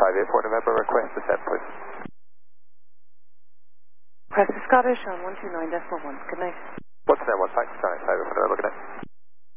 584 November, request descent, please. Press the Scottish on 129.1. Good night. 129, Pakistan